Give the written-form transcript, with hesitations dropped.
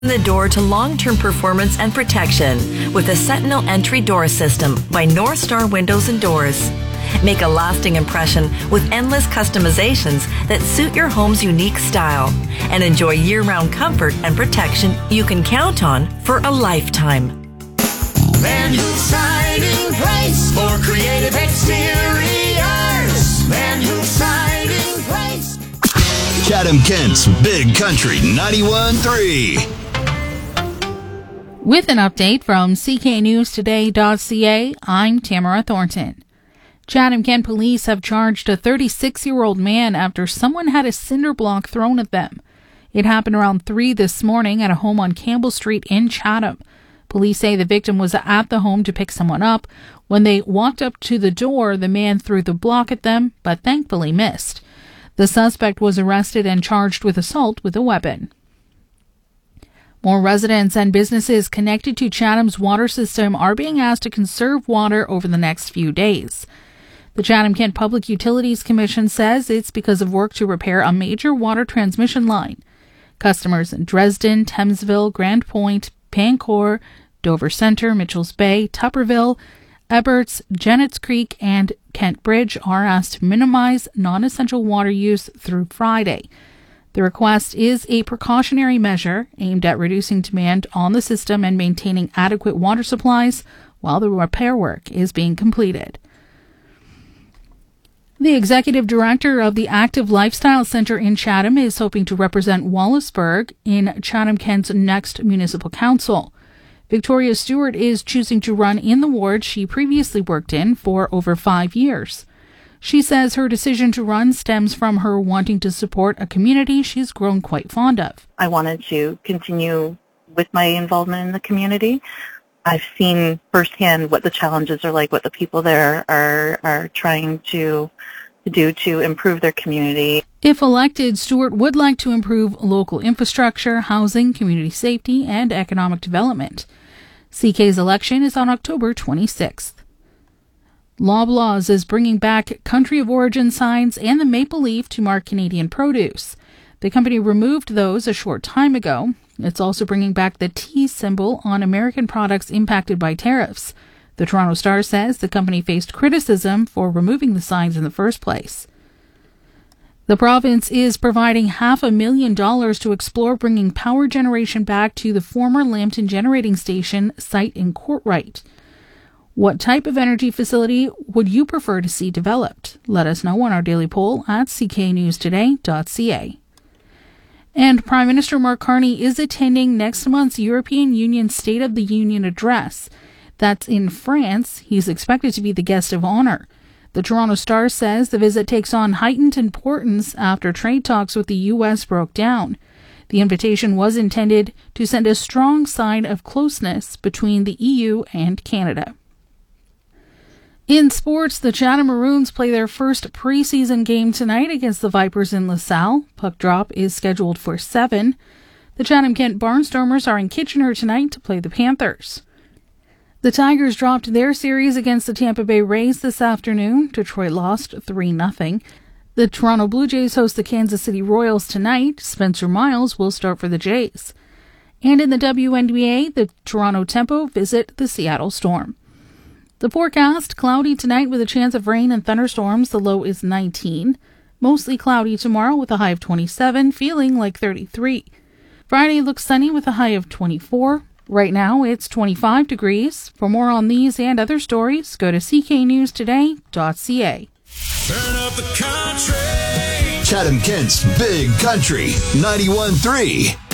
The door to long-term performance and protection with the Sentinel Entry Door System by North Star Windows and Doors. Make a lasting impression with endless customizations that suit your home's unique style and enjoy year-round comfort and protection you can count on for a lifetime. Van Hook Siding Place for creative exteriors. Van Hook Siding Place. Chatham-Kent's Big Country 91.3. With an update from CKNewsToday.ca, I'm Tamara Thornton. Chatham-Kent police have charged a 36-year-old man after someone had a cinder block thrown at them. It happened around 3 this morning at a home on Campbell Street in Chatham. Police say the victim was at the home to pick someone up. When they walked up to the door, the man threw the block at them, but thankfully missed. The suspect was arrested and charged with assault with a weapon. More residents and businesses connected to Chatham's water system are being asked to conserve water over the next few days. The Chatham-Kent Public Utilities Commission says it's because of work to repair a major water transmission line. Customers in Dresden, Thamesville, Grand Point, Pancor, Dover Centre, Mitchells Bay, Tupperville, Eberts, Jennetts Creek, and Kent Bridge are asked to minimize non-essential water use through Friday. The request is a precautionary measure aimed at reducing demand on the system and maintaining adequate water supplies while the repair work is being completed. The executive director of the Active Lifestyle Centre in Chatham is hoping to represent Wallaceburg in Chatham-Kent's next municipal council. Victoria Stewart is choosing to run in the ward she previously worked in for over 5 years. She says her decision to run stems from her wanting to support a community she's grown quite fond of. I wanted to continue with my involvement in the community. I've seen firsthand what the challenges are like, what the people there are trying to do to improve their community. If elected, Stewart would like to improve local infrastructure, housing, community safety, and economic development. CK's election is on October 26th. Loblaws is bringing back country of origin signs and the maple leaf to mark Canadian produce. The company removed those a short time ago. It's also bringing back the T symbol on American products impacted by tariffs. The Toronto Star says the company faced criticism for removing the signs in the first place. The province is providing $500,000 to explore bringing power generation back to the former Lambton Generating Station site in Courtright. What type of energy facility would you prefer to see developed? Let us know on our daily poll at cknewstoday.ca. And Prime Minister Mark Carney is attending next month's European Union State of the Union address. That's in France. He's expected to be the guest of honor. The Toronto Star says the visit takes on heightened importance after trade talks with the U.S. broke down. The invitation was intended to send a strong sign of closeness between the EU and Canada. In sports, the Chatham Maroons play their first preseason game tonight against the Vipers in LaSalle. Puck drop is scheduled for 7. The Chatham-Kent Barnstormers are in Kitchener tonight to play the Panthers. The Tigers dropped their series against the Tampa Bay Rays this afternoon. Detroit lost 3-0. The Toronto Blue Jays host the Kansas City Royals tonight. Spencer Miles will start for the Jays. And in the WNBA, the Toronto Tempo visit the Seattle Storm. The forecast, cloudy tonight with a chance of rain and thunderstorms. The low is 19. Mostly cloudy tomorrow with a high of 27, feeling like 33. Friday looks sunny with a high of 24. Right now, it's 25 degrees. For more on these and other stories, go to cknewstoday.ca. Turn up the country. Chatham-Kent's Big Country 91.3.